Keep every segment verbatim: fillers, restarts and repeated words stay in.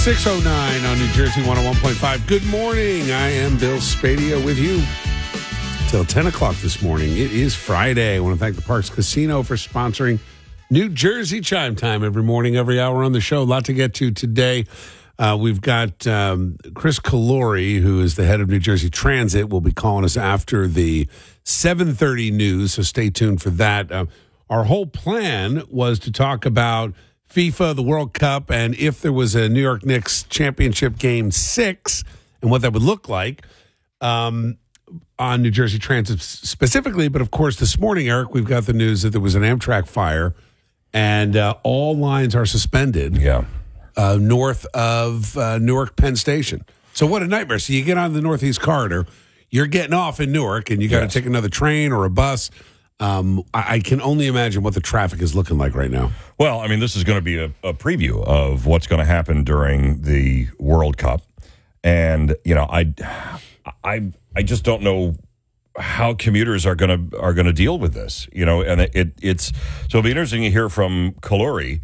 six oh nine on New Jersey one oh one point five. Good morning. I am Bill Spadia with you till ten o'clock this morning. It is Friday. I want to thank the Parks Casino for sponsoring New Jersey Chime Time every morning, every hour on the show. A lot to get to today. Uh, we've got um, Chris Calori, who is the head of New Jersey Transit, will be calling us after the seven thirty news, so stay tuned for that. Uh, our whole plan was to talk about FIFA, the World Cup, and if there was a New York Knicks championship game six and what that would look like um, on New Jersey Transit specifically. But, of course, this morning, Eric, we've got the news that there was an Amtrak fire and uh, all lines are suspended yeah. uh, north of uh, Newark Penn Station. So what a nightmare. So you get on the Northeast Corridor, you're getting off in Newark, and you got to yes. take another train or a bus. Um, I, I can only imagine what the traffic is looking like right now. Well, I mean, this is going to be a, a preview of what's going to happen during the World Cup. And, you know, I, I, I just don't know how commuters are going to are going to deal with this, you know, and it, it it's so it'll be interesting to hear from Calori.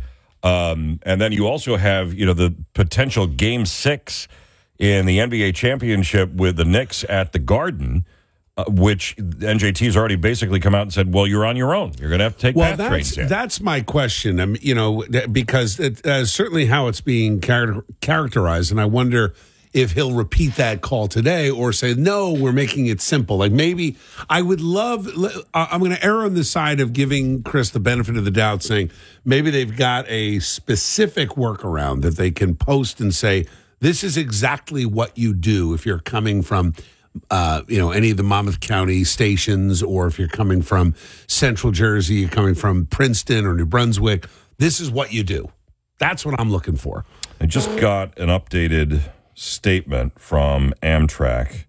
Um, and then you also have, you know, the potential game six in the N B A championship with the Knicks at the Garden. Uh, which N J T has already basically come out and said, well, you're on your own. You're going to have to take well, path trains in. That's my question, um, you know, because it, uh, certainly how it's being char- characterized, and I wonder if he'll repeat that call today or say, no, we're making it simple. Like maybe I would love, I'm going to err on the side of giving Chris the benefit of the doubt, saying maybe they've got a specific workaround that they can post and say, this is exactly what you do if you're coming from Uh, you know, any of the Monmouth County stations, or if you're coming from Central Jersey, you're coming from Princeton or New Brunswick, this is what you do. That's what I'm looking for. I just got an updated statement from Amtrak.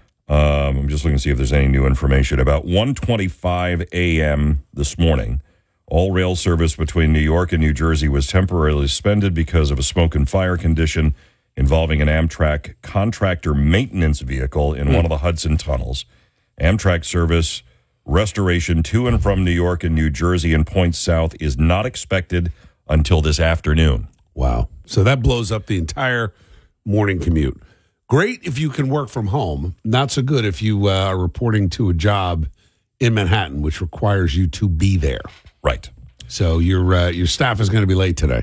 Um, I'm just looking to see if there's any new information. About one twenty-five a.m. this morning, all rail service between New York and New Jersey was temporarily suspended because of a smoke and fire condition involving an Amtrak contractor maintenance vehicle in mm. one of the Hudson tunnels. Amtrak service restoration to and from New York and New Jersey and points south is not expected until this afternoon. Wow. So that blows up the entire morning commute. Great if you can work from home. Not so good if you uh, are reporting to a job in Manhattan, which requires you to be there. Right. So your uh, your staff is going to be late today.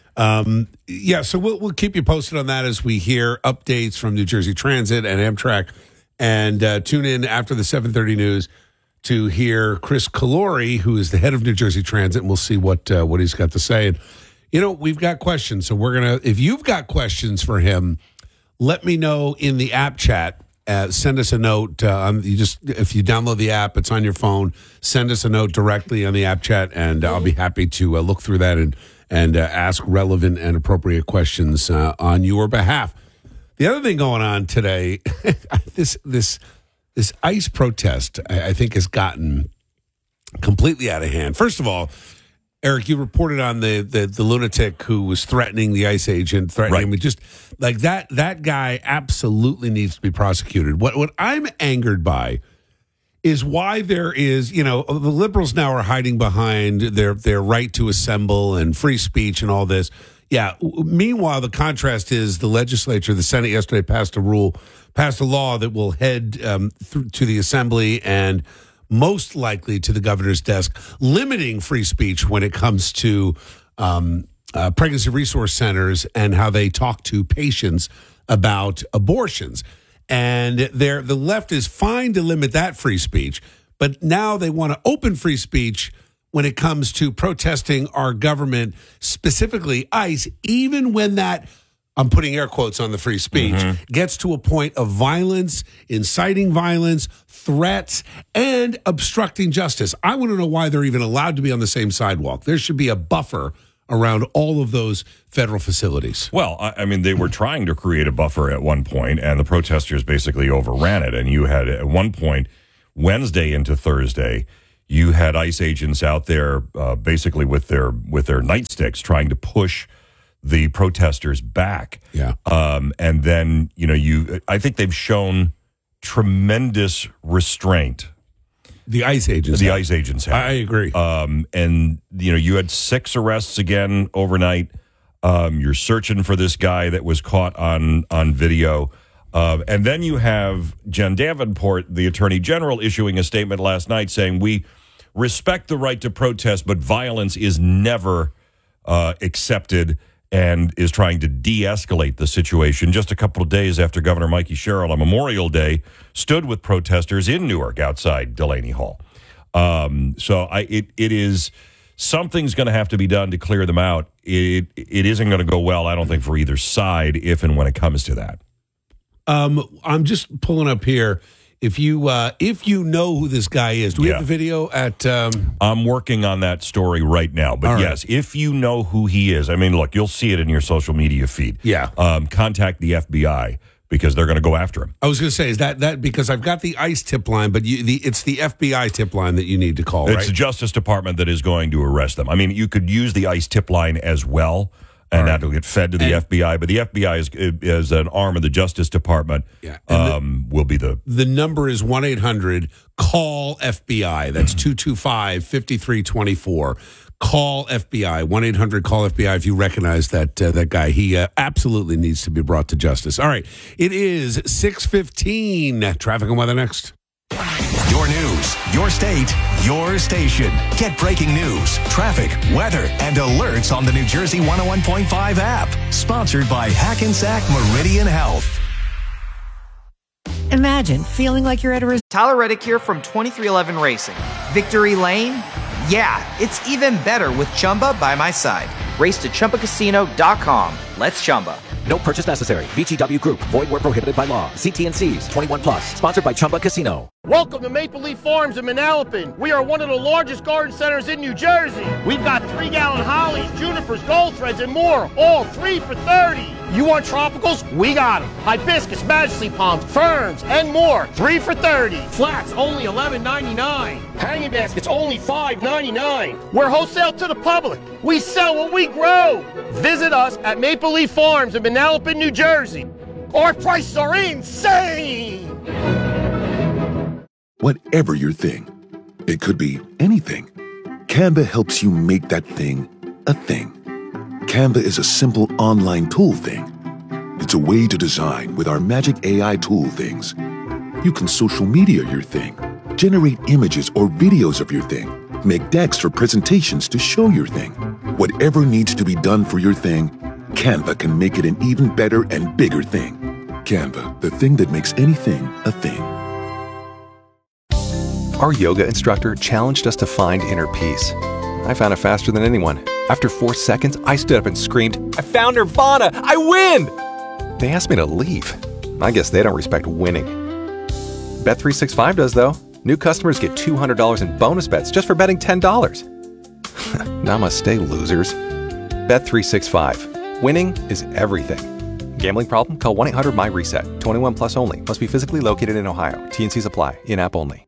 Um, yeah, so we'll we'll keep you posted on that as we hear updates from New Jersey Transit and Amtrak, and uh, tune in after the seven thirty news to hear Chris Calori, who is the head of New Jersey Transit, and we'll see what uh, what he's got to say. And you know, we've got questions, so we're gonna. If you've got questions for him, let me know in the app chat. Uh, send us a note. Uh, on, you just if you download the app, it's on your phone. Send us a note directly on the app chat, and I'll be happy to uh, look through that and. and uh, ask relevant and appropriate questions uh, on your behalf. The other thing going on today, this this this ICE protest, I, I think, has gotten completely out of hand. First of all, Eric, you reported on the the, the lunatic who was threatening the ICE agent, threatening right. him. Just like that, that guy absolutely needs to be prosecuted. What what I'm angered by is why there is, you know, the liberals now are hiding behind their their right to assemble and free speech and all this. Yeah. Meanwhile, the contrast is the legislature, the Senate yesterday passed a rule, passed a law that will head um, through to the assembly and most likely to the governor's desk, limiting free speech when it comes to um, uh, pregnancy resource centers and how they talk to patients about abortions. And they're, the left is fine to limit that free speech, but now they want to open free speech when it comes to protesting our government, specifically ICE, even when that, I'm putting air quotes on the free speech, mm-hmm. gets to a point of violence, inciting violence, threats, and obstructing justice. I want to know why they're even allowed to be on the same sidewalk. There should be a buffer around all of those federal facilities. Well, I, I mean, they were trying to create a buffer at one point, and the protesters basically overran it. And you had, at one point, Wednesday into Thursday, you had ICE agents out there uh, basically with their with their nightsticks trying to push the protesters back. Yeah. Um, and then, you know, you I think they've shown tremendous restraint. The ICE agents. The have. ICE agents have. I agree. Um, and, you know, you had six arrests again overnight. Um, you're searching for this guy that was caught on on video. Uh, and then you have Jen Davenport, the Attorney General, issuing a statement last night saying, we respect the right to protest, but violence is never uh, accepted, and is trying to de-escalate the situation. Just a couple of days after Governor Mikey Sherrill on Memorial Day stood with protesters in Newark outside Delaney Hall. Um, so I, it it is something's going to have to be done to clear them out. It it isn't going to go well, I don't think, for either side if and when it comes to that. Um, I'm just pulling up here. If you uh, if you know who this guy is, do we Yeah. have the video at? Um... I'm working on that story right now. But All right. yes, if you know who he is, I mean, look, you'll see it in your social media feed. Yeah. Um, contact the F B I because they're going to go after him. I was going to say, is that that because I've got the ICE tip line, but you, the it's the F B I tip line that you need to call, It's right? the Justice Department that is going to arrest them. I mean, you could use the ICE tip line as well, and All right. that will get fed to the And- F B I. But the F B I is is an arm of the Justice Department. Yeah. And the- um, will be the The number is one eight hundred call F B I. That's two two five, five three two four. Call F B I. one eight hundred call F B I if you recognize that uh, that guy. He uh, absolutely needs to be brought to justice. All right. It is six fifteen. Traffic and weather next. Your news, your state, your station. Get breaking news, traffic, weather, and alerts on the New Jersey one oh one point five app. Sponsored by Hackensack Meridian Health. Imagine feeling like you're at a resort. Tyler Reddick here from twenty-three eleven Racing. Victory Lane? Yeah, it's even better with Chumba by my side. Race to Chumba Casino dot com. Let's Chumba. No purchase necessary. V G W Group. Void where prohibited by law. See T N Cs. twenty-one plus. Sponsored by Chumba Casino. Welcome to Maple Leaf Farms in Manalapan. We are one of the largest garden centers in New Jersey. We've got three-gallon hollies, junipers, gold threads, and more, all three for thirty. You want tropicals? We got them. Hibiscus, majesty palms, ferns, and more, three for thirty. Flats, only eleven ninety-nine. Hanging baskets, only five ninety-nine. We're wholesale to the public. We sell what we grow. Visit us at Maple Leaf Farms in Manalapan, New Jersey. Our prices are insane. Whatever your thing, it could be anything. Canva helps you make that thing a thing. Canva is a simple online tool thing. It's a way to design with our magic A I tool things. You can social media your thing, generate images or videos of your thing, make decks for presentations to show your thing. Whatever needs to be done for your thing, Canva can make it an even better and bigger thing. Canva, the thing that makes anything a thing. Our yoga instructor challenged us to find inner peace. I found it faster than anyone. After four seconds, I stood up and screamed, "I found Nirvana! I win!" They asked me to leave. I guess they don't respect winning. Bet three sixty-five does, though. New customers get two hundred dollars in bonus bets just for betting ten dollars. Namaste, losers. Bet three sixty-five. Winning is everything. Gambling problem? Call one eight hundred my reset. twenty-one plus only. Must be physically located in Ohio. T N Cs apply. In-app only.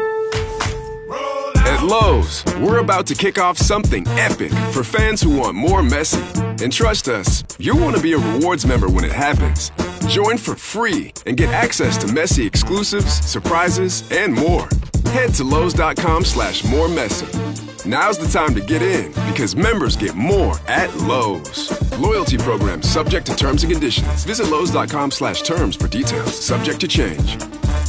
At Lowe's, we're about to kick off something epic for fans who want more Messi. And trust us, you'll want to be a rewards member when it happens. Join for free and get access to Messi exclusives, surprises, and more. Head to Lowe's.com slash more Messi. Now's the time to get in because members get more at Lowe's. Loyalty program subject to terms and conditions. Visit Lowe's.com slash terms for details. Subject to change.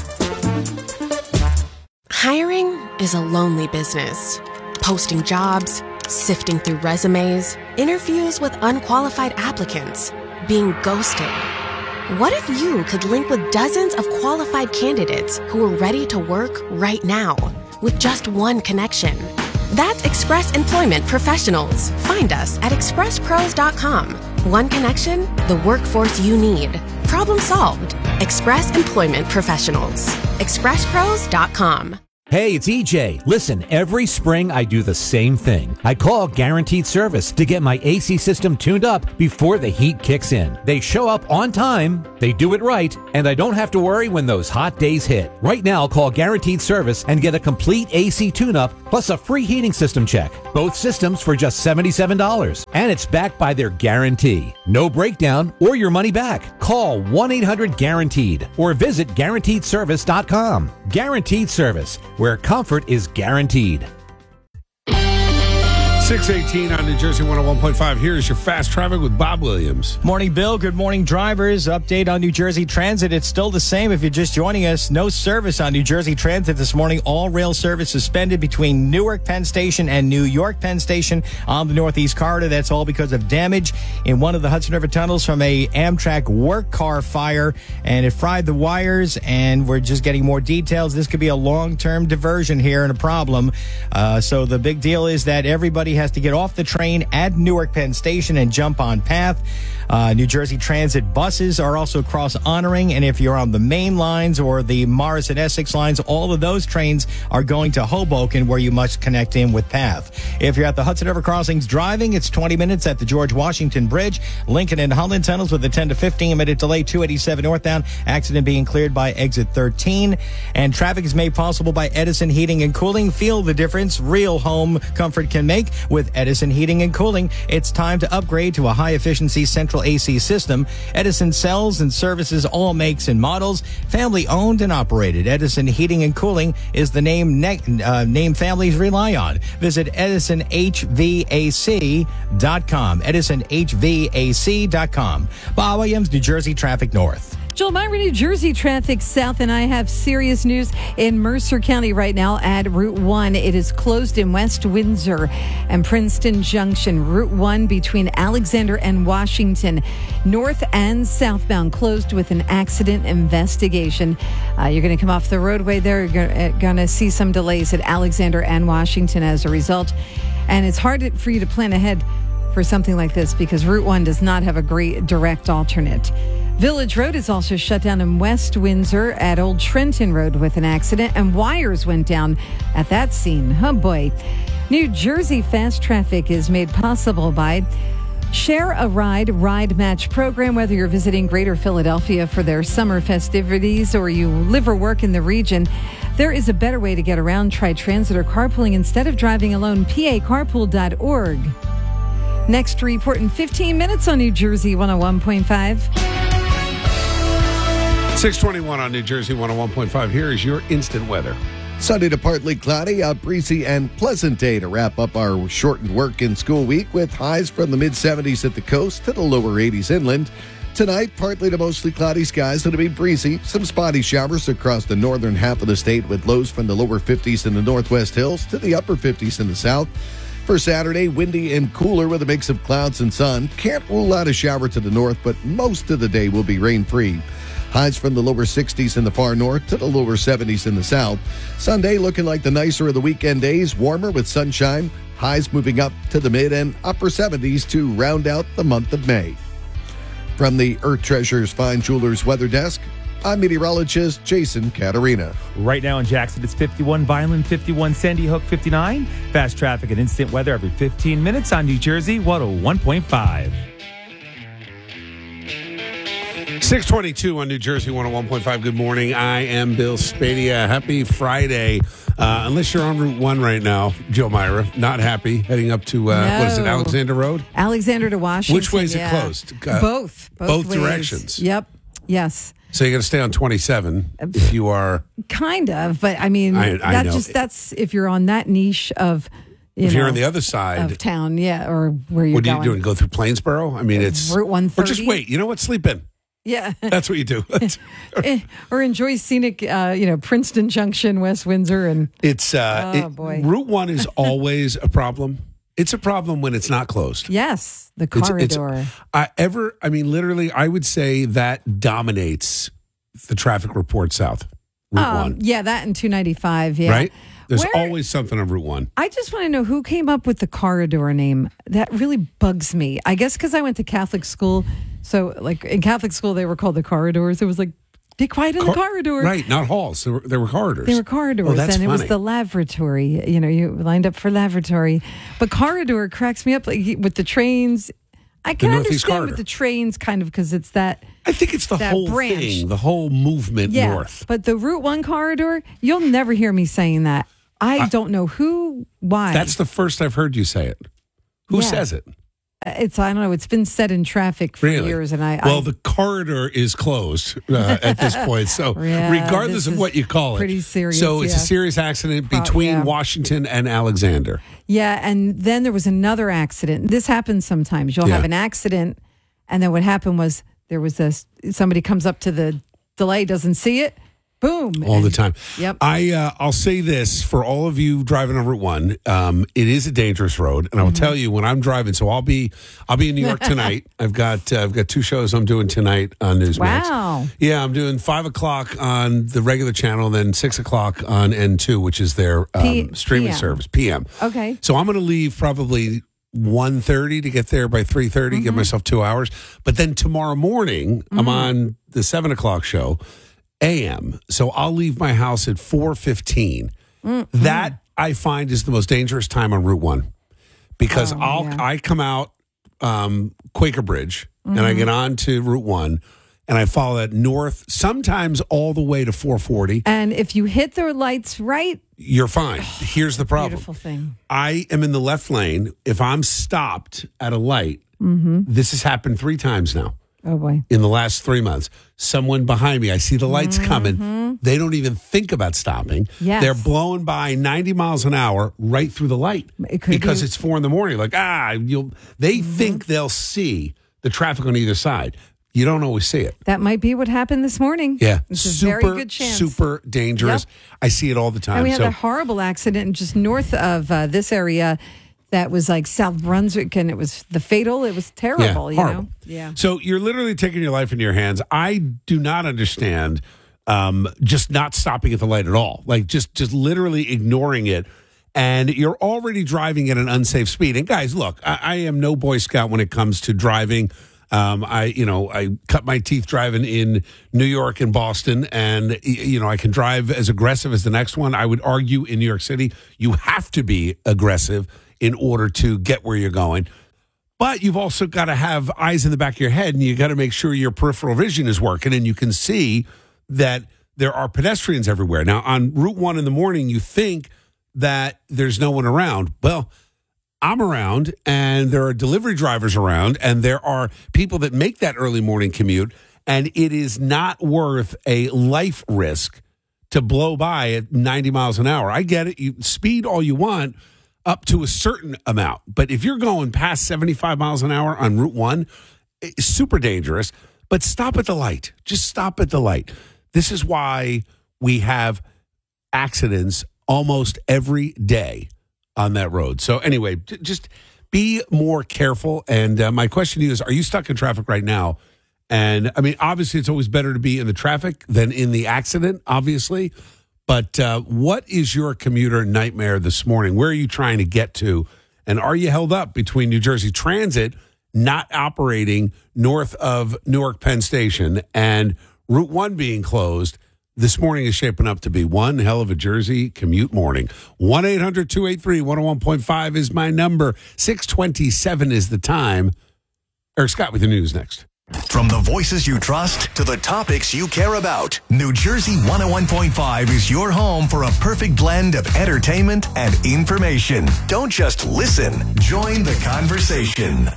Hiring is a lonely business. Posting jobs, sifting through resumes, interviews with unqualified applicants, being ghosted. What if you could link with dozens of qualified candidates who are ready to work right now with just one connection? That's Express Employment Professionals. Find us at express pros dot com. One connection, the workforce you need. Problem solved. Express Employment Professionals. express pros dot com. Hey, it's E J. Listen, every spring I do the same thing. I call Guaranteed Service to get my A C system tuned up before the heat kicks in. They show up on time, they do it right, and I don't have to worry when those hot days hit. Right now, call Guaranteed Service and get a complete A C tune-up plus a free heating system check. Both systems for just seventy-seven dollars. And it's backed by their guarantee. No breakdown or your money back. Call one eight hundred guaranteed or visit guaranteed service dot com. Guaranteed Service, where comfort is guaranteed. six eighteen on New Jersey one oh one point five. Here's your fast traffic with Bob Williams. Morning, Bill. Good morning, drivers. Update on New Jersey Transit. It's still the same if you're just joining us. No service on New Jersey Transit this morning. All rail service suspended between Newark Penn Station and New York Penn Station on the Northeast Corridor. That's all because of damage in one of the Hudson River tunnels from a Amtrak work car fire, and it fried the wires, and we're just getting more details. This could be a long-term diversion here and a problem. Uh, so the big deal is that everybody has to get off the train at Newark Penn Station and jump on path. Uh, New Jersey Transit buses are also cross honoring, and if you're on the main lines or the Morris and Essex lines, all of those trains are going to Hoboken, where you must connect in with path. If you're at the Hudson River Crossings driving, it's twenty minutes at the George Washington Bridge, Lincoln and Holland tunnels with a ten to fifteen minute delay, two eighty-seven northbound, accident being cleared by exit thirteen. And traffic is made possible by Edison Heating and Cooling. Feel the difference real home comfort can make with Edison Heating and Cooling. It's time to upgrade to a high-efficiency central A C system. Edison sells and services all makes and models. Family-owned and operated. Edison Heating and Cooling is the name ne- uh, name families rely on. Visit edison h v a c dot com. edison h v a c dot com. Bob Williams, New Jersey Traffic North. Joel Myra, New Jersey Traffic South, and I have serious news in Mercer County right now at Route one. It is closed in West Windsor and Princeton Junction. Route one between Alexander and Washington, north and southbound, closed with an accident investigation. Uh, you're going to come off the roadway there. You're going to see some delays at Alexander and Washington as a result. And it's hard for you to plan ahead for something like this because Route one does not have a great direct alternate. Village Road is also shut down in West Windsor at Old Trenton Road with an accident, and wires went down at that scene. Oh boy. New Jersey Fast Traffic is made possible by Share a Ride Ride Match program. Whether you're visiting Greater Philadelphia for their summer festivities or you live or work in the region, there is a better way to get around. Try transit or carpooling instead of driving alone. P A carpool dot org. Next report in fifteen minutes on New Jersey one oh one point five. six twenty-one on New Jersey one oh one point five. Here is your instant weather. Sunday to partly cloudy, a breezy and pleasant day to wrap up our shortened work and school week with highs from the mid seventies at the coast to the lower eighties inland. Tonight, partly to mostly cloudy skies. It'll be breezy. Some spotty showers across the northern half of the state with lows from the lower fifties in the northwest hills to the upper fifties in the south. For Saturday, windy and cooler with a mix of clouds and sun. Can't rule out a shower to the north, but most of the day will be rain-free. Highs from the lower sixties in the far north to the lower seventies in the south. Sunday looking like the nicer of the weekend days, warmer with sunshine. Highs moving up to the mid and upper seventies to round out the month of May. From the Earth Treasures Fine Jewelers Weather Desk, I'm meteorologist Jason Caterina. Right now in Jackson, it's fifty-one Vineland, fifty-one Sandy Hook, fifty-nine. Fast traffic and instant weather every fifteen minutes on New Jersey one oh one point five. six twenty-two on New Jersey one oh one point five. Good morning. I am Bill Spadia. Happy Friday. Uh, unless you're on Route one right now, Joe Myra, not happy, heading up to, uh, no. what is it, Alexander Road? Alexander to Washington. Which way is yeah. it closed? Uh, both. Both, both ways. directions. Yep. Yes. So you got to stay on twenty-seven if you are. Kind of, but I mean, I, I that know. just that's if you're on that niche of. You if know, you're on the other side of town, yeah, or where you're what are you going. doing? Go through Plainsboro? I mean, it's Route one thirty. Or just wait. You know what? Sleep in. Yeah, that's what you do. Or enjoy scenic, uh, you know, Princeton Junction, West Windsor, and it's. Uh, oh it, boy, Route One is always a problem. It's a problem when it's not closed. Yes, the It's- corridor. It's, I ever. I mean, literally, I would say that dominates the traffic report south. Route um, One, yeah, that and two ninety-five. Yeah, right. There's Where- always something on Route One. I just want to know who came up with the corridor name. That really bugs me. I guess because I went to Catholic school. So, like, in Catholic school, they were called the corridors. It was like, be quiet in Cor- the corridor. Right, not halls. There were, there were corridors. They were corridors. Oh, that's and it was funny. the lavatory. You know, you lined up for lavatory. But corridor cracks me up like with the trains. I can Northeast understand Corridor. with the trains kind of because it's that. I think it's the that whole branch. thing, the whole movement Yeah, north. but the Route one corridor, you'll never hear me saying that. I, I- don't know who, why. That's the first I've heard you say it. Who Yeah. says it? It's, I don't know, it's been set in traffic for Really? years. And I, Well, I, the corridor is closed uh, at this point. So, Yeah, regardless this of is what you call it. pretty serious, So, it's a yeah. serious accident Pro- between yeah. Washington and Alexander. yeah. And then there was another accident. This happens sometimes. You'll Yeah. have an accident. And then what happened was there was a, somebody comes up to the delay, doesn't see it. Boom. All the time. Yep. I uh, I'll say this for all of you driving on Route One. Um, it is a dangerous road, and I will Mm-hmm. tell you when I'm driving. So I'll be I'll be in New York tonight. I've got uh, I've got two shows I'm doing tonight on Newsmax. Wow. Yeah, I'm doing five o'clock on the regular channel, and then six o'clock on N two, which is their um, P- streaming P M. service. P M. Okay. So I'm going to leave probably one thirty to get there by three thirty. Mm-hmm. Give myself two hours. But then tomorrow morning, I'm Mm-hmm. on the seven o'clock show. A M. So I'll leave my house at four fifteen. Mm-hmm. That I find is the most dangerous time on Route One because Oh, I'll yeah. I come out um, Quaker Bridge and I Mhm. get on to Route One and I follow that north, sometimes all the way to four forty. And if you hit the lights right, You're fine. Here's the problem. beautiful thing. I am in the left lane. If I'm stopped at a light, Mm-hmm. this has happened three times now. Oh, boy. In the last three months, someone behind me, I see the lights Mm-hmm. coming. They don't even think about stopping. Yes. They're blowing by ninety miles an hour right through the light It could because be- it's four in the morning. Like, ah, you'll, they Mm-hmm. think they'll see the traffic on either side. You don't always see it. That might be what happened this morning. Yeah. It's a super, very good chance. super dangerous. I see it all the time. And we had so, a horrible accident just north of uh, this area that was like South Brunswick, and it was the fatal. It was terrible, you horrible. know? Yeah. So you're literally taking your life into your hands. I do not understand um, just not stopping at the light at all. Like just just literally ignoring it. And you're already driving at an unsafe speed. And guys, look, I, I am no Boy Scout when it comes to driving. Um, I, you know, I cut my teeth driving in New York and Boston, and y- you know, I can drive as aggressive as the next one. I would argue in New York City, you have to be aggressive in order to get where you're going. But you've also got to have eyes in the back of your head, and you got to make sure your peripheral vision is working, and you can see that there are pedestrians everywhere. Now, on Route One in the morning, you think that there's no one around. Well, I'm around, and there are delivery drivers around, and there are people that make that early morning commute, and it is not worth a life risk to blow by at ninety miles an hour. I get it. You speed all you want up to a certain amount. But if you're going past seventy-five miles an hour on Route one, it's super dangerous. But stop at the light. Just stop at the light. This is why we have accidents almost every day on that road. So anyway, j- just be more careful. And uh, my question to you is, are you stuck in traffic right now? And I mean, obviously, it's always better to be in the traffic than in the accident, obviously. But uh, what is your commuter nightmare this morning? Where are you trying to get to? And are you held up between New Jersey Transit not operating north of Newark Penn Station and Route one being closed? This morning is shaping up to be one hell of a Jersey commute morning. one eight hundred two eight three one oh one point five is my number. six twenty-seven is the time. Eric Scott with the news next. From the voices you trust to the topics you care about, New Jersey one oh one point five is your home for a perfect blend of entertainment and information. Don't just listen, join the conversation.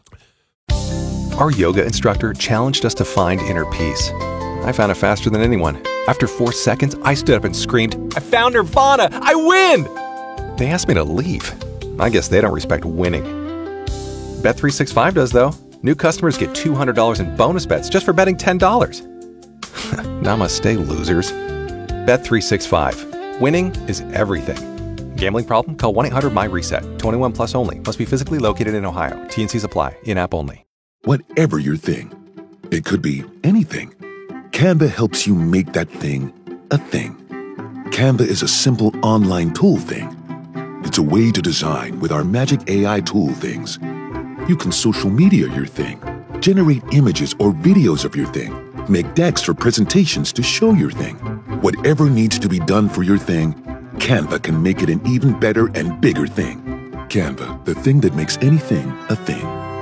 Our yoga instructor challenged us to find inner peace. I found it faster than anyone. After four seconds, I stood up and screamed, I found Nirvana! I win! They asked me to leave. I guess they don't respect winning. Bet three sixty-five does, though. New customers get two hundred dollars in bonus bets just for betting ten dollars. Namaste, losers. Bet three sixty-five. Winning is everything. Gambling problem? Call one eight hundred my reset. twenty-one plus only. Must be physically located in Ohio. T N Cs apply. In-app only. Whatever your thing, it could be anything. Canva helps you make that thing a thing. Canva is a simple online tool thing. It's a way to design with our magic A I tool things. You can social media your thing, generate images or videos of your thing, make decks for presentations to show your thing. Whatever needs to be done for your thing, Canva can make it an even better and bigger thing. Canva, the thing that makes anything a thing.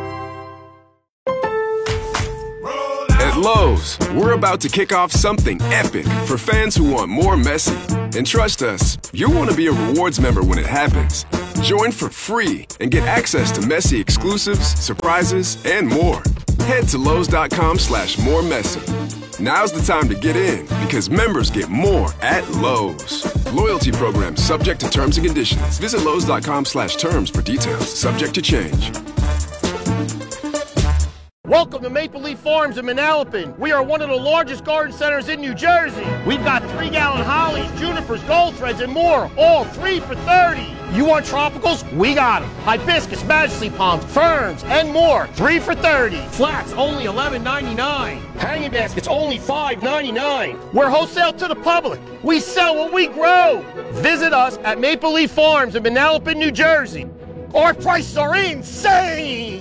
At Lowe's, we're about to kick off something epic for fans who want more messy. And trust us, you'll want to be a rewards member when it happens. Join for free and get access to Messy exclusives, surprises, and more. Head to Lowe's.com slash more messy. Now's the time to get in because members get more at Lowe's. Loyalty program subject to terms and conditions. Visit Lowe's.com slash terms for details. Subject to change. Welcome to Maple Leaf Farms in Manalapan. We are one of the largest garden centers in New Jersey. We've got three-gallon hollies, junipers, gold threads, and more, all three for thirty. You want tropicals? We got them. Hibiscus, majesty palms, ferns, and more, three for thirty. Flats, only eleven ninety-nine. Hanging baskets, only five ninety-nine. We're wholesale to the public. We sell what we grow. Visit us at Maple Leaf Farms in Manalapan, New Jersey. Our prices are insane.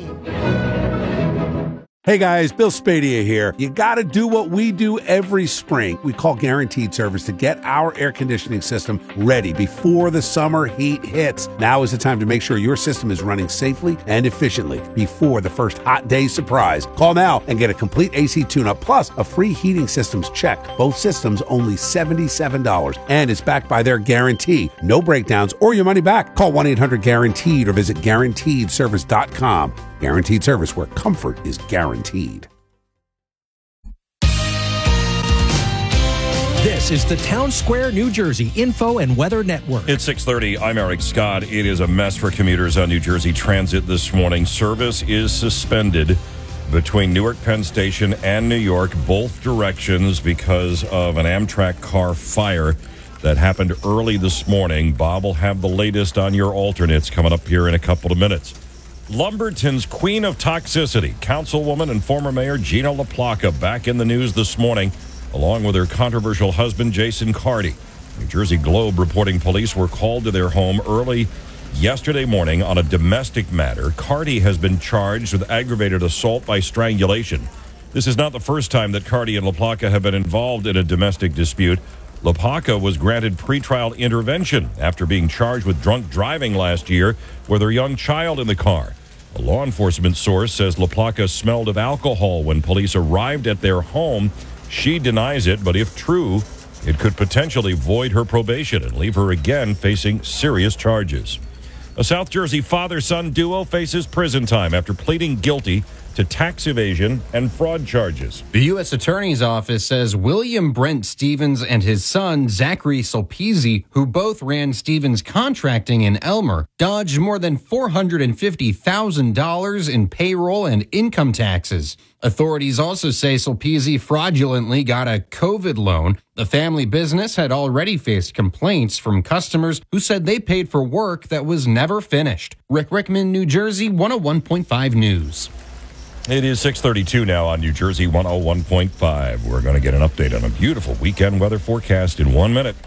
Hey guys, Bill Spadia here. You got to do what we do every spring. We call Guaranteed Service to get our air conditioning system ready before the summer heat hits. Now is the time to make sure your system is running safely and efficiently before the first hot day surprise. Call now and get a complete A C tune-up plus a free heating systems check. Both systems only seventy-seven dollars and it's backed by their guarantee. No breakdowns or your money back. Call one eight hundred guaranteed or visit guaranteed service dot com. Guaranteed Service, where comfort is guaranteed. This is the Town Square, New Jersey Info and Weather Network. It's six thirty. I'm Eric Scott. It is a mess for commuters on New Jersey Transit this morning. Service is suspended between Newark Penn Station and New York, both directions, because of an Amtrak car fire that happened early this morning. Bob will have the latest on your alternates coming up here in a couple of minutes. Lumberton's queen of toxicity, Councilwoman and former Mayor Gina LaPlaca, back in the news this morning, along with her controversial husband, Jason Carty. New Jersey Globe reporting police were called to their home early yesterday morning on a domestic matter. Carty has been charged with aggravated assault by strangulation. This is not the first time that Carty and LaPlaca have been involved in a domestic dispute. LaPlaca was granted pretrial intervention after being charged with drunk driving last year with her young child in the car. A law enforcement source says LaPlaca smelled of alcohol when police arrived at their home. She denies it, but if true, it could potentially void her probation and leave her again facing serious charges. A South Jersey father-son duo faces prison time after pleading guilty to tax evasion and fraud charges. The U S Attorney's Office says William Brent Stevens and his son, Zachary Solpese, who both ran Stevens Contracting in Elmer, dodged more than four hundred fifty thousand dollars in payroll and income taxes. Authorities also say Solpese fraudulently got a COVID loan. The family business had already faced complaints from customers who said they paid for work that was never finished. Rick Rickman, New Jersey, one oh one point five News. It is six thirty-two now on New Jersey one oh one point five. We're going to get an update on a beautiful weekend weather forecast in one minute.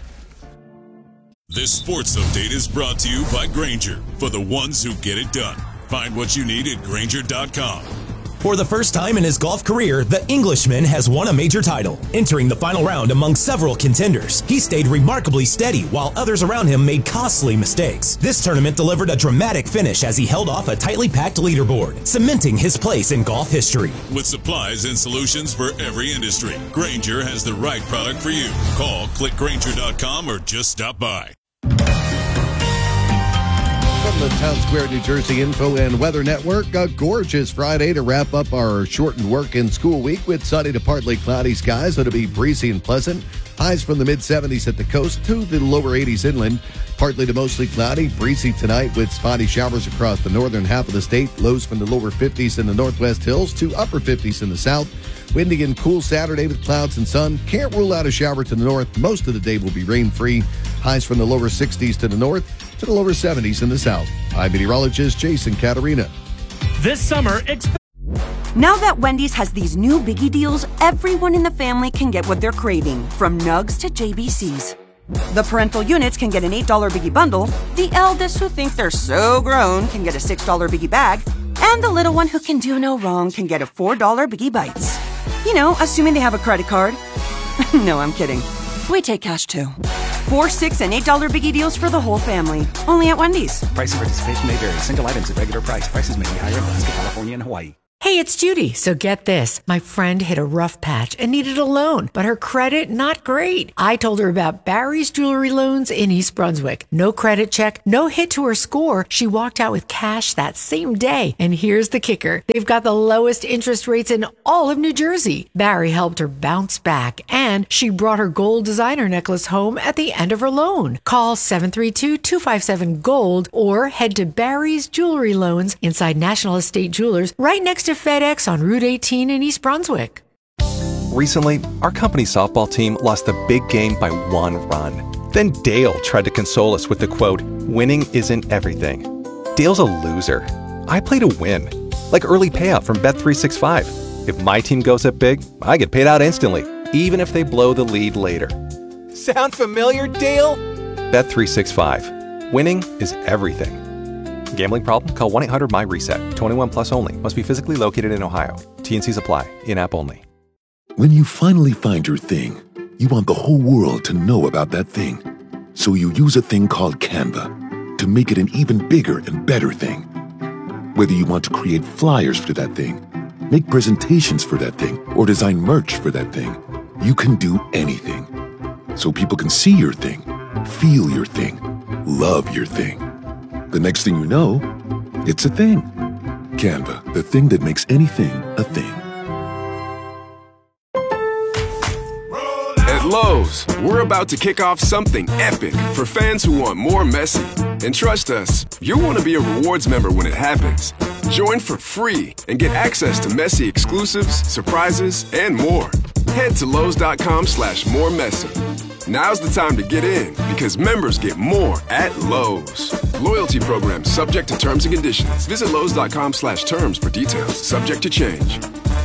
This sports update is brought to you by Grainger, for the ones who get it done. Find what you need at Grainger dot com. For the first time in his golf career, the Englishman has won a major title. Entering the final round among several contenders, he stayed remarkably steady while others around him made costly mistakes. This tournament delivered a dramatic finish as he held off a tightly packed leaderboard, cementing his place in golf history. With supplies and solutions for every industry, Grainger has the right product for you. Call, click Grainger dot com, or just stop by. From the Town Square, New Jersey Info and Weather Network, a gorgeous Friday to wrap up our shortened work and school week with sunny to partly cloudy skies. It'll be breezy and pleasant. Highs from the mid seventies at the coast to the lower eighties inland. Partly to mostly cloudy, breezy tonight with spotty showers across the northern half of the state. Lows from the lower fifties in the northwest hills to upper fifties in the south. Windy and cool Saturday with clouds and sun. Can't rule out a shower to the north. Most of the day will be rain-free. Highs from the lower sixties to the north to the lower seventies in the south. I'm meteorologist Jason Caterina. This summer, expect. Now that Wendy's has these new biggie deals, everyone in the family can get what they're craving, from nugs to J B Cs. The parental units can get an eight dollar biggie bundle, the eldest who think they're so grown can get a six dollar biggie bag, and the little one who can do no wrong can get a four dollar biggie bites. You know, assuming they have a credit card. No, I'm kidding. We take cash too. Four, six, and eight dollar biggie deals for the whole family. Only at Wendy's. Price and participation may vary. Single items at regular price. Prices may be higher in Alaska, California, and Hawaii. Hey, it's Judy. So get this. My friend hit a rough patch and needed a loan, but her credit not great. I told her about Barry's Jewelry Loans in East Brunswick. No credit check, no hit to her score. She walked out with cash that same day. And here's the kicker. They've got the lowest interest rates in all of New Jersey. Barry helped her bounce back, and she brought her gold designer necklace home at the end of her loan. Call seven three two, two five seven, GOLD or head to Barry's Jewelry Loans inside National Estate Jewelers right next to FedEx on Route eighteen in East Brunswick. Recently, our company softball team lost the big game by one run. Then Dale tried to console us with the quote, "Winning isn't everything." Dale's a loser. I play to win. Like early payout from Bet three sixty-five. If my team goes up big, I get paid out instantly, even if they blow the lead later. Sound familiar, Dale? Bet three sixty-five. Winning is everything. Gambling problem? Call one eight hundred M Y reset. twenty-one plus only. Must be physically located in Ohio. T N Cs apply. In-app only. When you finally find your thing, you want the whole world to know about that thing. So you use a thing called Canva to make it an even bigger and better thing. Whether you want to create flyers for that thing, make presentations for that thing, or design merch for that thing, you can do anything. So people can see your thing, feel your thing, love your thing. The next thing you know, it's a thing. Canva, the thing that makes anything a thing. At Lowe's, we're about to kick off something epic for fans who want more messy. And trust us, you'll want to be a rewards member when it happens. Join for free and get access to messy exclusives, surprises, and more. Head to Lowe's.com slash more messy. Now's the time to get in because members get more at Lowe's. Loyalty program subject to terms and conditions. Visit Lowe's.com slash terms for details. Subject to change.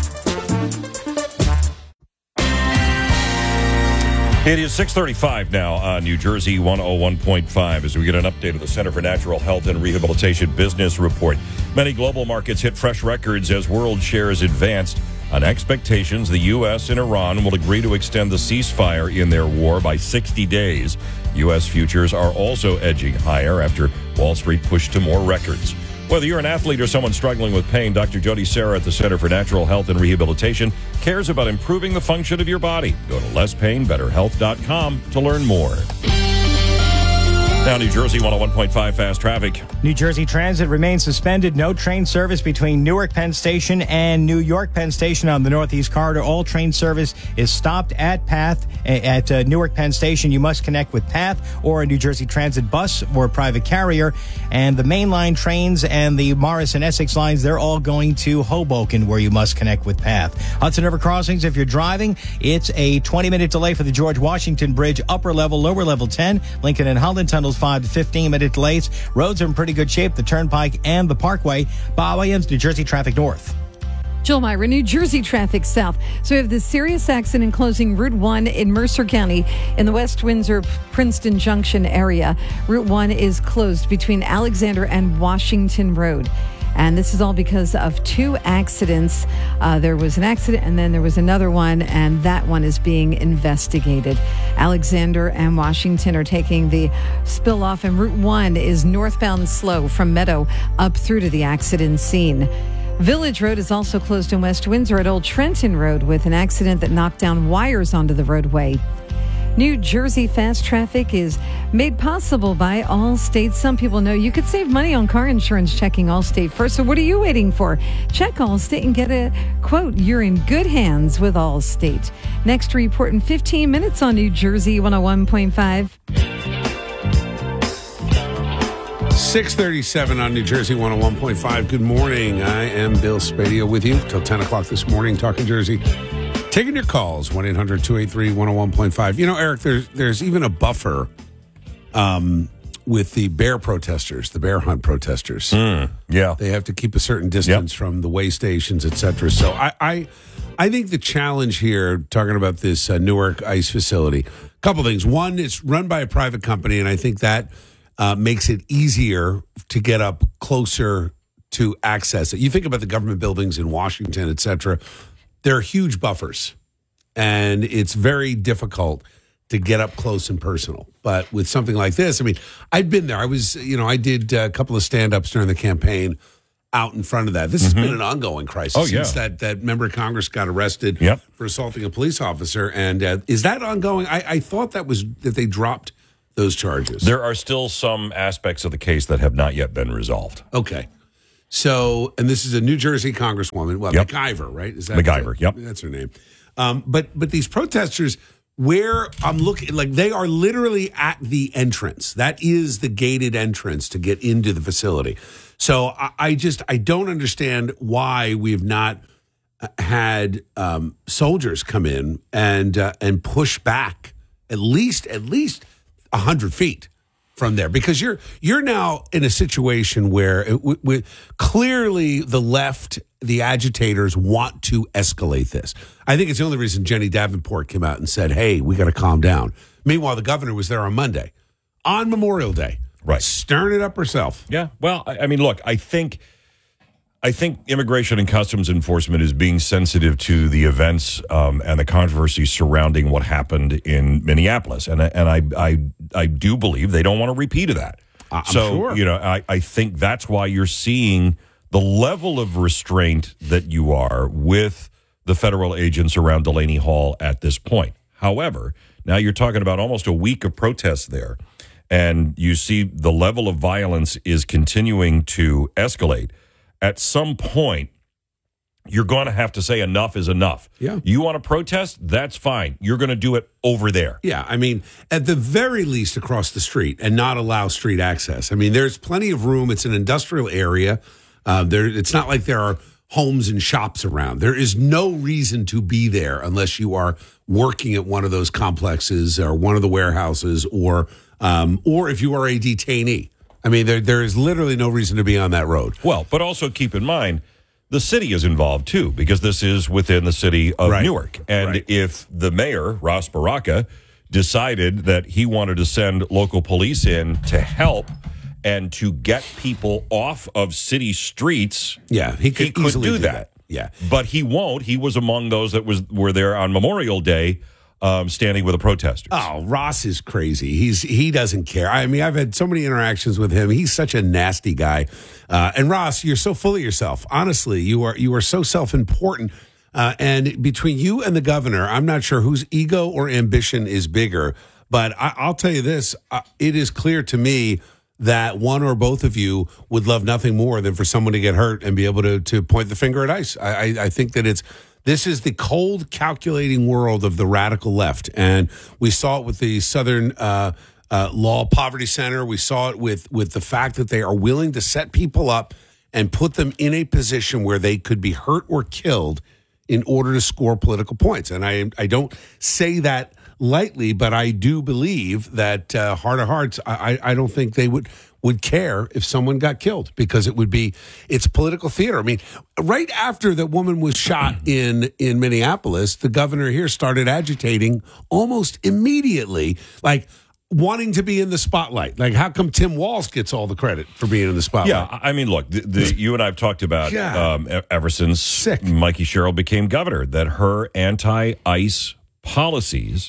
It is six thirty-five now on New Jersey one oh one point five as we get an update of the Center for Natural Health and Rehabilitation Business Report. Many global markets hit fresh records as world shares advanced on expectations the U S and Iran will agree to extend the ceasefire in their war by sixty days. U S futures are also edging higher after Wall Street pushed to more records. Whether you're an athlete or someone struggling with pain, Doctor Jody Serra at the Center for Natural Health and Rehabilitation cares about improving the function of your body. Go to less pain better health dot com to learn more. Now, New Jersey one oh one point five fast traffic. New Jersey Transit remains suspended. No train service between Newark Penn Station and New York Penn Station on the Northeast Corridor. All train service is stopped at Path at uh, Newark Penn Station. You must connect with Path or a New Jersey Transit bus or a private carrier. And the mainline trains and the Morris and Essex lines, they're all going to Hoboken, where you must connect with Path. Hudson River Crossings, if you're driving, it's a twenty-minute delay for the George Washington Bridge, upper level, lower level ten. Lincoln and Holland tunnels, five to fifteen minute delays. Roads are in pretty good shape. The Turnpike and the Parkway. Bob Williams, New Jersey Traffic North. Jill Myra, New Jersey Traffic South. So we have this serious accident closing Route one in Mercer County in the West Windsor-Princeton Junction area. Route one is closed between Alexander and Washington Road. And this is all because of two accidents. Uh, there was an accident and then there was another one, and that one is being investigated. Alexander and Washington are taking the spill off, and Route one is northbound slow from Meadow up through to the accident scene. Village Road is also closed in West Windsor at Old Trenton Road with an accident that knocked down wires onto the roadway. New Jersey fast traffic is made possible by Allstate. Some people know you could save money on car insurance checking Allstate first. So what are you waiting for? Check Allstate and get a quote. You're in good hands with Allstate. Next report in fifteen minutes on New Jersey one oh one point five. six thirty-seven on New Jersey one oh one point five. Good morning. I am Bill Spadio with you till ten o'clock this morning, talking Jersey. Taking your calls, one eight hundred two eight three one oh one point five. You know, Eric, there's there's even a buffer um, with the bear protesters, the bear hunt protesters. Mm, yeah. They have to keep a certain distance yep. from the way stations, et cetera. So I, I, I think the challenge here, talking about this uh, Newark ICE facility, a couple things. One, it's run by a private company, and I think that uh, makes it easier to get up closer to access it. You think about the government buildings in Washington, et cetera. There are huge buffers, and it's very difficult to get up close and personal. But with something like this, I mean, I've been there. I was, you know, I did a couple of stand-ups during the campaign out in front of that. This Mm-hmm. has been an ongoing crisis Oh, yeah. since that, that member of Congress got arrested Yep. for assaulting a police officer. And uh, is that ongoing? I, I thought that was that they dropped those charges. There are still some aspects of the case that have not yet been resolved. Okay. So, and this is a New Jersey Congresswoman, well, Yep. MacIver, right? Is that MacIver, yep. That's her name. Um, but but these protesters, where I'm looking, like they are literally at the entrance. That is the gated entrance to get into the facility. So I, I just I don't understand why we have not had um, soldiers come in and uh, and push back at least at least a hundred feet from there, because you're you're now in a situation where it, w- w- clearly the left, the agitators want to escalate this. I think it's the only reason Jenny Davenport came out and said, "Hey, we got to calm down." Meanwhile, the governor was there on Monday, on Memorial Day, right, stirring it up herself. Yeah. Well, I, I mean, look, I think. I think Immigration and Customs Enforcement is being sensitive to the events um, and the controversy surrounding what happened in Minneapolis, and and I I I do believe they don't want a repeat of that. I'm so sure. you know, I, I think that's why you're seeing the level of restraint that you are with the federal agents around Delaney Hall at this point. However, now you're talking about almost a week of protests there, and you see the level of violence is continuing to escalate. At some point, you're going to have to say enough is enough. Yeah. You want to protest? That's fine. You're going to do it over there. Yeah, I mean, at the very least across the street and not allow street access. I mean, there's plenty of room. It's an industrial area. Uh, there, it's not like there are homes and shops around. There is no reason to be there unless you are working at one of those complexes or one of the warehouses, or um, or if you are a detainee. I mean, there there is literally no reason to be on that road. Well, but also keep in mind, the city is involved too, because this is within the city of Right. Newark. And Right. if the mayor, Ross Baraka, decided that he wanted to send local police in to help and to get people off of city streets, Yeah, he could, easily do, do that. that. Yeah. But he won't. He was among those that was were there on Memorial Day, um, standing with the protesters. Oh, Ross is crazy. He's he doesn't care. I mean, I've had so many interactions with him. He's such a nasty guy. Uh, and Ross, you're so full of yourself. Honestly, you are you are so self-important. Uh, and between you and the governor, I'm not sure whose ego or ambition is bigger. But I, I'll tell you this: uh, it is clear to me that one or both of you would love nothing more than for someone to get hurt and be able to to point the finger at ICE. I, I, I think that it's. This is the cold, calculating world of the radical left. And we saw it with the Southern uh, uh, Law Poverty Center. We saw it with, with the fact that they are willing to set people up and put them in a position where they could be hurt or killed in order to score political points. And I, I don't say that lightly, but I do believe that uh, heart of hearts, I, I don't think they would would care if someone got killed, because it would be, it's political theater. I mean, right after the woman was shot in, in Minneapolis, the governor here started agitating almost immediately, like wanting to be in the spotlight. Like, how come Tim Walz gets all the credit for being in the spotlight? Yeah, I mean, look, the, the, you and I have talked about Yeah. um, e- ever since Sick. Mikey Sherrill became governor, that her anti-ICE policies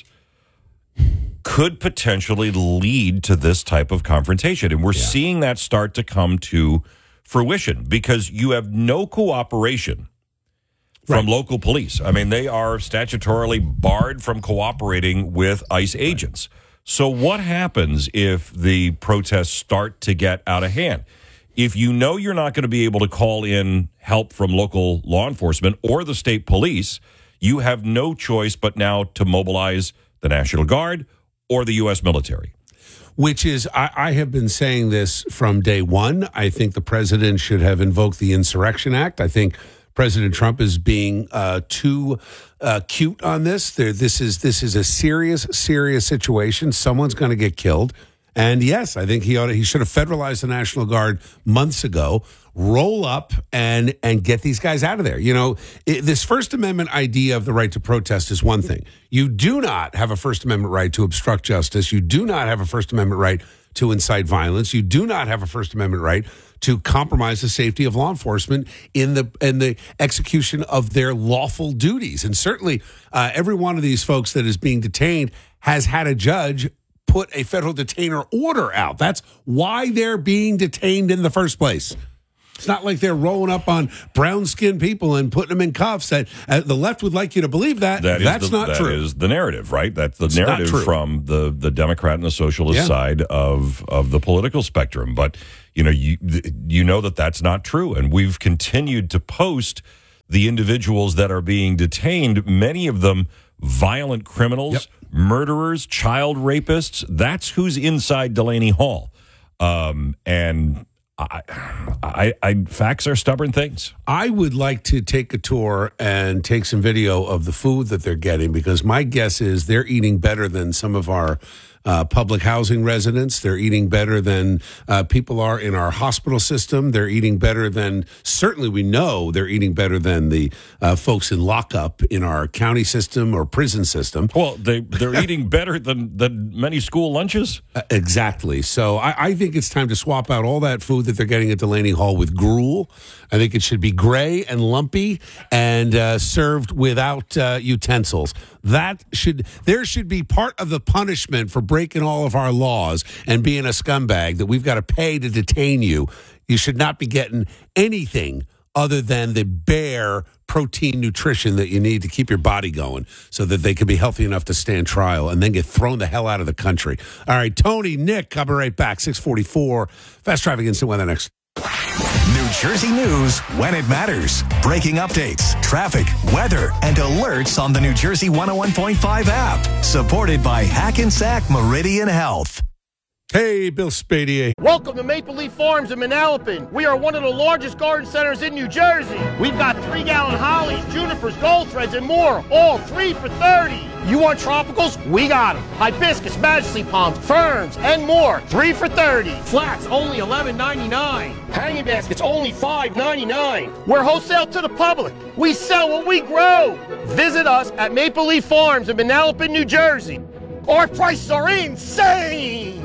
could potentially lead to this type of confrontation. And we're seeing that start to come to fruition, because you have no cooperation from local police. I mean, they are statutorily barred from cooperating with ICE agents. So what happens if the protests start to get out of hand? If you know you're not going to be able to call in help from local law enforcement or the state police, you have no choice but now to mobilize the National Guard or the U S military. Which is, I, I have been saying this from day one. I think the president should have invoked the Insurrection Act. I think President Trump is being uh, too uh, cute on this. There, this is this is a serious, serious situation. Someone's going to get killed. And yes, I think he ought to, he should have federalized the National Guard months ago. Roll up and and get these guys out of there. You know, it, this First Amendment idea of the right to protest is one thing. You do not have a First Amendment right to obstruct justice. You do not have a First Amendment right to incite violence. You do not have a First Amendment right to compromise the safety of law enforcement in the in the execution of their lawful duties. And certainly, uh, every one of these folks that is being detained has had a judge put a federal detainer order out. That's why they're being detained in the first place. It's not like they're rolling up on brown-skinned people and putting them in cuffs. That uh, the left would like you to believe that. That is That's the, not that true. is the narrative, right? That's the It's not narrative true. from the, the Democrat and the socialist Yeah. side of of the political spectrum. But you know, you you know that that's not true, and we've continued to post the individuals that are being detained. Many of them violent criminals, Yep. murderers, child rapists. That's who's inside Delaney Hall, um, and. I, I, I, facts are stubborn things. I would like to take a tour and take some video of the food that they're getting, because my guess is they're eating better than some of our uh, public housing residents. They're eating better than uh, people are in our hospital system. They're eating better than, certainly we know they're eating better than the uh, folks in lockup in our county system or prison system. Well, they, they're eating better than, than many school lunches. Uh, exactly. So I, I think it's time to swap out all that food that they're getting at Delaney Hall with gruel. I think it should be gray and lumpy and uh, served without uh, utensils. That should there should be part of the punishment for breaking all of our laws and being a scumbag, that we've got to pay to detain you. You should not be getting anything other than the bare protein nutrition that you need to keep your body going so that they can be healthy enough to stand trial and then get thrown the hell out of the country. All right, Tony, Nick, coming right back, six forty-four. Fast Traffic Instant Weather next. New Jersey news when it matters. Breaking updates, traffic, weather, and alerts on the New Jersey one oh one point five app. Supported by Hackensack Meridian Health. Hey, Bill Spadier. Welcome to Maple Leaf Farms in Manalapan. We are one of the largest garden centers in New Jersey. We've got three-gallon hollies, junipers, gold threads, and more, all three for thirty. You want tropicals? We got them. Hibiscus, majesty palms, ferns, and more, three for thirty. Flats, only eleven ninety-nine. Hanging baskets, only five ninety-nine. We're wholesale to the public. We sell what we grow. Visit us at Maple Leaf Farms in Manalapan, New Jersey. Our prices are insane!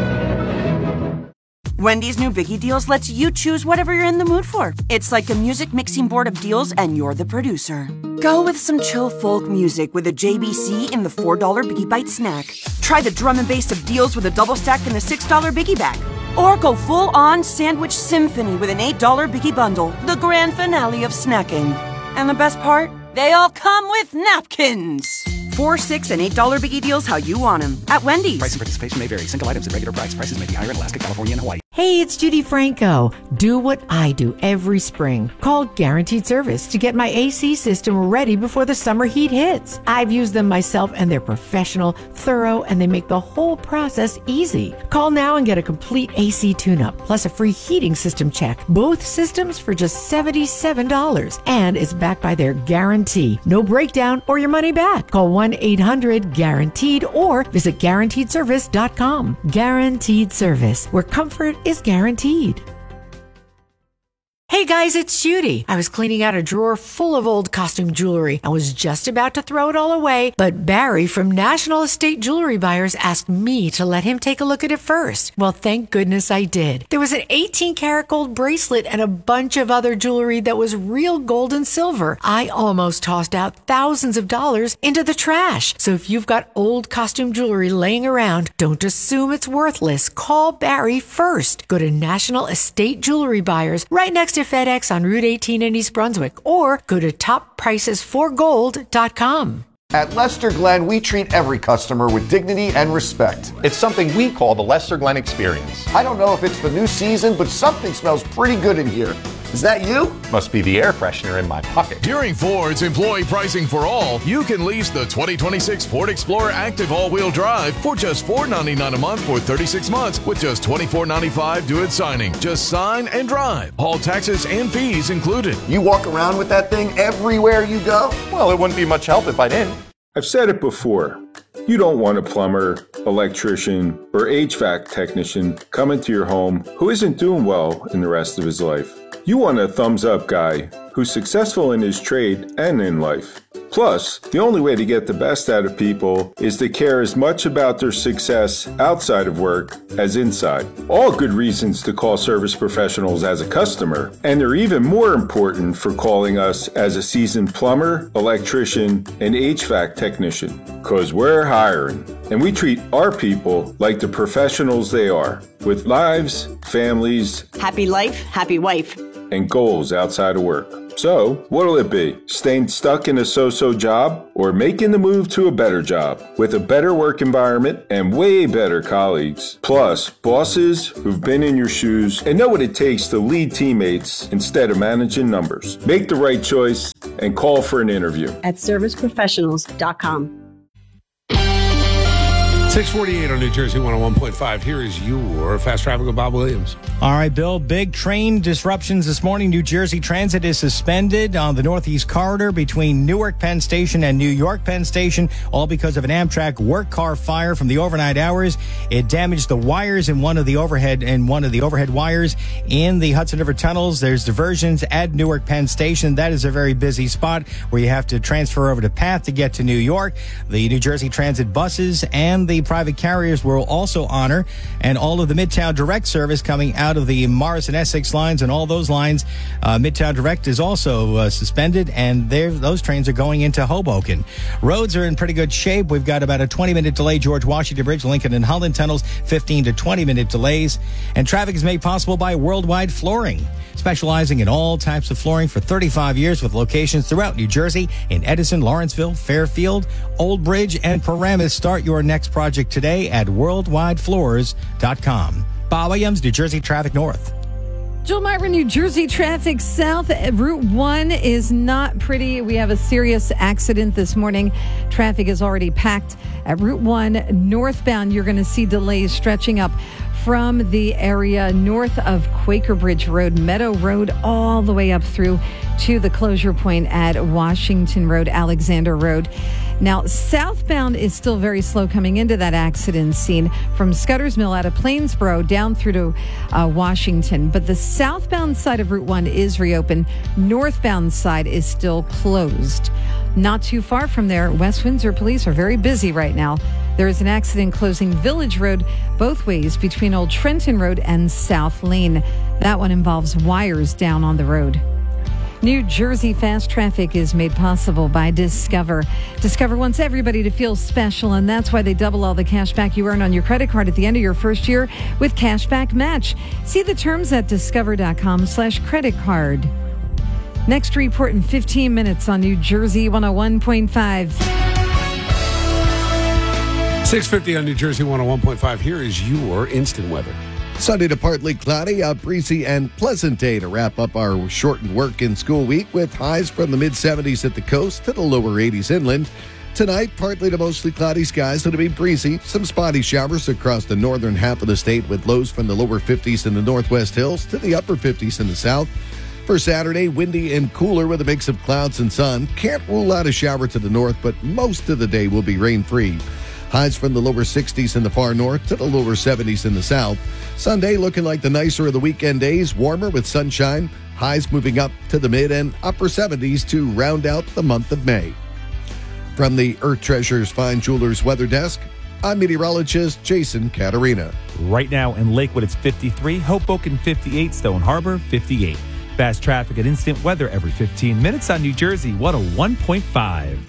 Wendy's new Biggie Deals lets you choose whatever you're in the mood for. It's like a music mixing board of deals, and you're the producer. Go with some chill folk music with a J B C in the four dollar Biggie Bite snack. Try the drum and bass of deals with a double stack in the six dollar Biggie Bag. Or go full-on sandwich symphony with an eight dollar Biggie Bundle, the grand finale of snacking. And the best part? They all come with napkins. Four, six, and eight dollar Biggie Deals how you want them at Wendy's. Price and participation may vary. Single items at regular price. Prices may be higher in Alaska, California, and Hawaii. Hey, it's Judy Franco. Do what I do every spring. Call Guaranteed Service to get my A C system ready before the summer heat hits. I've used them myself, and they're professional, thorough, and they make the whole process easy. Call now and get a complete A C tune-up, plus a free heating system check. Both systems for just seventy-seven dollars. And it's backed by their guarantee. No breakdown or your money back. Call one eight hundred guaranteed or visit guaranteed service dot com. Guaranteed Service, where comfort is guaranteed. Hey guys, it's Judy. I was cleaning out a drawer full of old costume jewelry and was just about to throw it all away, but Barry from National Estate Jewelry Buyers asked me to let him take a look at it first. Well, thank goodness I did. There was an eighteen karat gold bracelet and a bunch of other jewelry that was real gold and silver. I almost tossed out thousands of dollars into the trash. So if you've got old costume jewelry laying around, don't assume it's worthless. Call Barry first. Go to National Estate Jewelry Buyers right next to FedEx on Route eighteen in East Brunswick, or go to top prices for gold dot com. At Lester Glenn, we treat every customer with dignity and respect. It's something we call the Lester Glenn experience. I don't know if it's the new season, but something smells pretty good in here. Is that you? Must be the air freshener in my pocket. During Ford's employee pricing for all, you can lease the twenty twenty-six Ford Explorer Active all-wheel drive for just four ninety-nine a month for thirty-six months with just twenty-four ninety-five due at signing. Just sign and drive. All taxes and fees included. You walk around with that thing everywhere you go? Well, it wouldn't be much help if I didn't. I've said it before. You don't want a plumber, electrician, or H V A C technician coming to your home who isn't doing well in the rest of his life. You want a thumbs-up guy who's successful in his trade and in life. Plus, the only way to get the best out of people is to care as much about their success outside of work as inside. All good reasons to call Service Professionals as a customer, and they're even more important for calling us as a seasoned plumber, electrician, and H V A C technician. Cause we're hiring, and we treat our people like the professionals they are, with lives, families. Happy life, happy wife. and goals outside of work. So, what'll it be? Staying stuck in a so-so job or making the move to a better job with a better work environment and way better colleagues? Plus, bosses who've been in your shoes and know what it takes to lead teammates instead of managing numbers. Make the right choice and call for an interview at service professionals dot com. six forty-eight on New Jersey one oh one point five. Here is your Fast Traffic with Bob Williams. All right, Bill, big train disruptions this morning. New Jersey Transit is suspended on the Northeast Corridor between Newark Penn Station and New York Penn Station, all because of an Amtrak work car fire from the overnight hours. It damaged the wires in one of the overhead in one of the overhead wires in the Hudson River tunnels. There's diversions at Newark Penn Station. That is a very busy spot where you have to transfer over to PATH to get to New York. The New Jersey Transit buses and the private carriers will also honor, and all of the Midtown Direct service coming out of the Morris and Essex lines and all those lines. Uh, Midtown Direct is also uh, suspended, and those trains are going into Hoboken. Roads are in pretty good shape. We've got about a twenty minute delay, George Washington Bridge, Lincoln and Holland tunnels, fifteen to twenty minute delays. And traffic is made possible by Worldwide Flooring, specializing in all types of flooring for thirty-five years with locations throughout New Jersey in Edison, Lawrenceville, Fairfield, Old Bridge, and Paramus. Start your next project today at worldwide floors dot com. Bob Williams, New Jersey Traffic North. Jill Myra, New Jersey Traffic South. Route one is not pretty. We have a serious accident this morning. Traffic is already packed at Route one northbound. You're going to see delays stretching up from the area north of Quaker Bridge Road, Meadow Road, all the way up through to the closure point at Washington Road, Alexander Road. Now, southbound is still very slow coming into that accident scene from Scudder's Mill out of Plainsboro down through to uh, Washington. But the southbound side of Route one is reopened. Northbound side is still closed. Not too far from there, West Windsor police are very busy right now. There is an accident closing Village Road both ways between Old Trenton Road and South Lane. That one involves wires down on the road. New Jersey Fast Traffic is made possible by Discover. Discover wants everybody to feel special, and that's why they double all the cash back you earn on your credit card at the end of your first year with Cashback Match. See the terms at discover.com slash credit card. Next report in fifteen minutes on New Jersey one oh one point five. six fifty on New Jersey one oh one point five. Here is your instant weather. Sunday to partly cloudy, a breezy and pleasant day to wrap up our shortened work and school week with highs from the mid seventies at the coast to the lower eighties inland. Tonight, partly to mostly cloudy skies. It'll be breezy. Some spotty showers across the northern half of the state with lows from the lower fifties in the northwest hills to the upper fifties in the south. For Saturday, windy and cooler with a mix of clouds and sun. Can't rule out a shower to the north, but most of the day will be rain-free. Highs from the lower sixties in the far north to the lower seventies in the south. Sunday looking like the nicer of the weekend days, warmer with sunshine. Highs moving up to the mid and upper seventies to round out the month of May. From the Earth Treasures Fine Jewelers Weather Desk, I'm meteorologist Jason Caterina. Right now in Lakewood, it's fifty-three, Hoboken fifty-eight, Stone Harbor fifty-eight. Fast traffic and instant weather every fifteen minutes on New Jersey one oh one point five.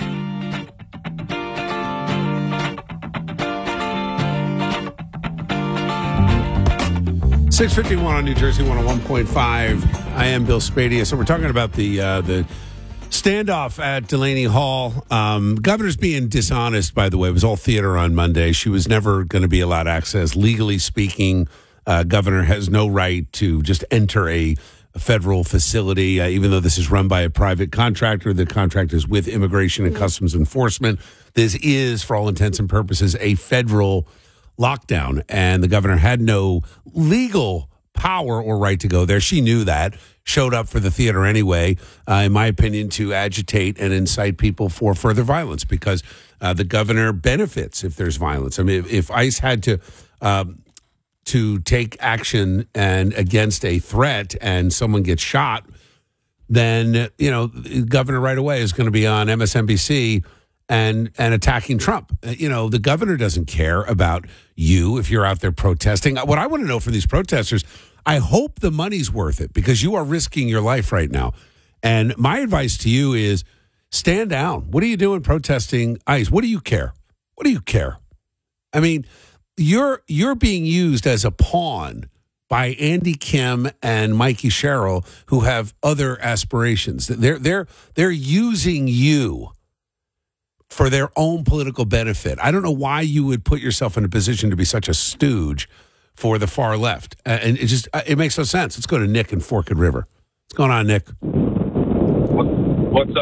six fifty-one on New Jersey one oh one point five. I am Bill Spadia. So we're talking about the uh, the standoff at Delaney Hall. Um, governor's being dishonest, by the way. It was all theater on Monday. She was never going to be allowed access. Legally speaking, uh, governor has no right to just enter a, a federal facility, uh, even though this is run by a private contractor. The contract is with Immigration and Customs Enforcement. This is, for all intents and purposes, a federal lockdown, and the governor had no legal power or right to go there. She knew that, showed up for the theater anyway, uh, in my opinion, to agitate and incite people for further violence, because uh, the governor benefits if there's violence. I mean, if, if ICE had to um, to take action and against a threat and someone gets shot, then, you know, the governor right away is going to be on M S N B C and and attacking Trump. You know, the governor doesn't care about you if you're out there protesting. What I want to know from these protesters, I hope the money's worth it, because you are risking your life right now. And my advice to you is stand down. What are you doing protesting ICE? What do you care? What do you care? I mean, you're you're being used as a pawn by Andy Kim and Mikey Sherrill, who have other aspirations. They're they're they're using you for their own political benefit. I don't know why you would put yourself in a position to be such a stooge for the far left, uh, and it just uh, it makes no sense. Let's go to Nick in Forked River. What's going on, Nick? What's up?